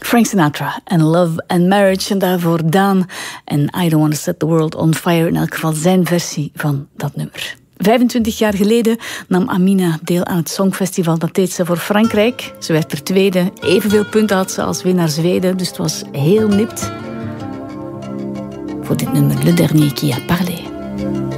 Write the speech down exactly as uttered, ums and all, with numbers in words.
Frank Sinatra en Love and Marriage. En daarvoor Daan en I Don't Want to Set the World on Fire. In elk geval zijn versie van dat nummer. vijfentwintig jaar geleden nam Amina deel aan het Songfestival. Dat deed ze voor Frankrijk. Ze werd er tweede. Evenveel punten had ze als winnaar Zweden. Dus het was heel nipt. Voor dit nummer Le Dernier qui a parlé.